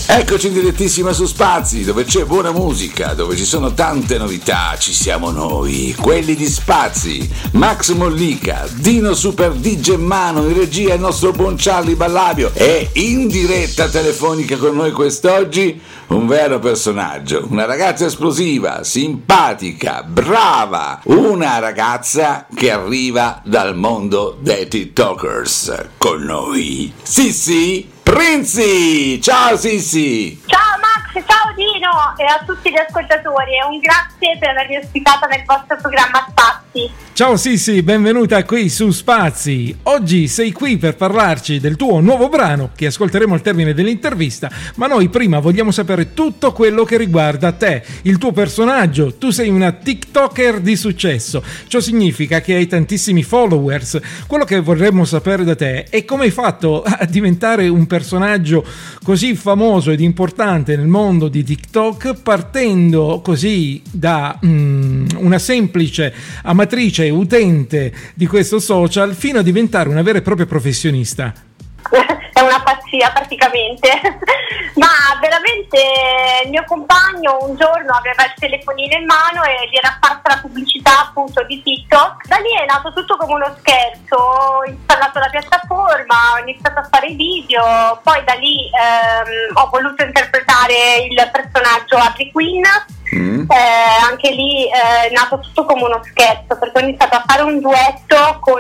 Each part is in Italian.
Eccoci direttissima su Spazi, dove c'è buona musica, dove ci sono tante novità, ci siamo noi, quelli di Spazi, Max Mollica, Dino Super DJ Mano, in regia il nostro buon Charlie Ballabio e in diretta telefonica con noi quest'oggi un vero personaggio, una ragazza esplosiva, simpatica, brava, una ragazza che arriva dal mondo dei TikTokers con noi, Sissi Prinzi. Ciao Sissi! Ciao Max, ciao Dino e a tutti gli ascoltatori e un grazie per avermi ospitata nel vostro programma Spazi. Ciao Sissi, benvenuta qui su Spazi. Oggi sei qui per parlarci del tuo nuovo brano che ascolteremo al termine dell'intervista, ma noi prima vogliamo sapere tutto quello che riguarda te, il tuo personaggio. Tu sei una TikToker di successo, ciò significa che hai tantissimi followers. Quello che vorremmo sapere da te è come hai fatto a diventare un personaggio così famoso ed importante nel mondo di TikTok, partendo così da una semplice amatrice e utente di questo social fino a diventare una vera e propria professionista. È una pazzia praticamente, ma veramente il mio compagno un giorno aveva il telefonino in mano e gli era apparsa la pubblicità appunto di TikTok. Da lì è nato tutto come uno scherzo, ho installato la piattaforma, ho iniziato a fare i video, poi da lì ho voluto interpretare il personaggio Harley Quinn. Anche lì è nato tutto come uno scherzo, perché ho iniziato a fare un duetto con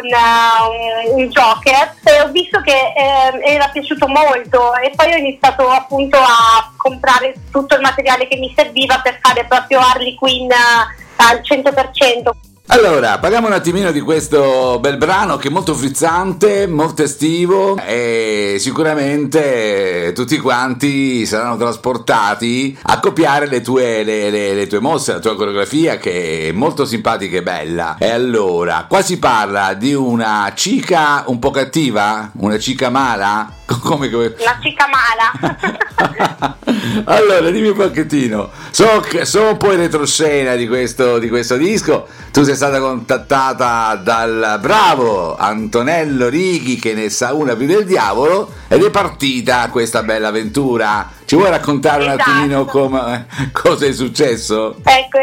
un Joker e ho visto che era piaciuto molto e poi ho iniziato appunto a comprare tutto il materiale che mi serviva per fare proprio Harley Quinn al 100%. Allora, parliamo un attimino di questo bel brano che è molto frizzante, molto estivo e sicuramente tutti quanti saranno trasportati a copiare le tue mosse, la tua coreografia che è molto simpatica e bella. E allora, qua si parla di una cica un po' cattiva? Una cica mala? Come? La cica mala. Allora, dimmi un pochettino, so un po' in retroscena di questo disco. Tu sei stata contattata dal bravo Antonello Righi, che ne sa una più del diavolo, ed è partita questa bella avventura. Ci vuoi raccontare un attimino cosa è successo? Ecco,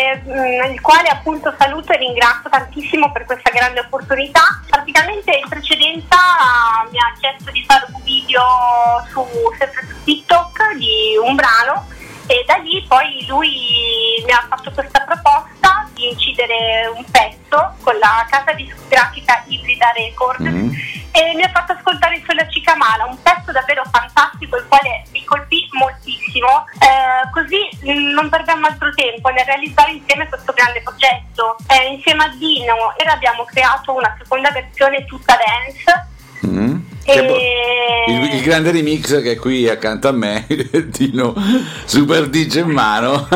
il quale appunto saluto e ringrazio tantissimo per questa grande opportunità. Praticamente in precedenza mi ha chiesto di fare un video sempre su TikTok di un brano e da lì poi lui mi ha fatto questa proposta di incidere un pezzo con la casa discografica Ibrida Record e mi ha fatto ascoltare sulla cica mala, un pezzo davvero fantastico, il quale mi colpì moltissimo, così non perdiamo altro tempo nel realizzare insieme questo grande progetto. Insieme a Dino abbiamo creato una seconda versione tutta dance. Il grande remix che è qui accanto a me, Dino Super DJ in mano.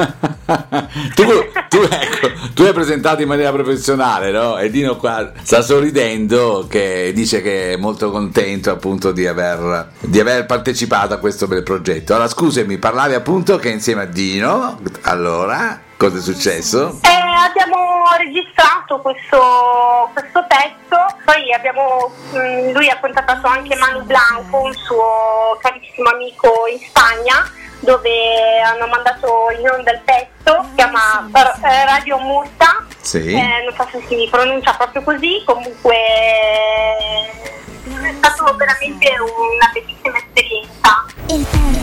tu hai presentato in maniera professionale, no? E Dino qua sta sorridendo, che dice che è molto contento appunto di aver partecipato a questo bel progetto. Allora scusami, parlavi appunto che insieme a Dino, allora cosa è successo? Abbiamo registrato questo pezzo, poi lui ha contattato anche Manu Blanco, un suo carissimo amico in Spagna, dove hanno mandato in onda il pezzo, si chiama Radio Murta, sì. Non so se si pronuncia proprio così, comunque è stato veramente una bellissima esperienza.